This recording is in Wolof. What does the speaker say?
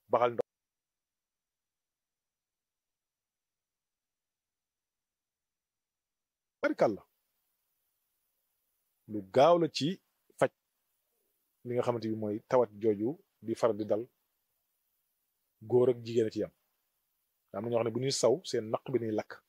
baxal ndox barikàlla lu gaaw la ci faj li nga xamante bi mooy tawat jooju di faral di dal góor ak jigéen a ci yam am na ñoo xam ne bu ñuy saw seen naq bi ñuy lakk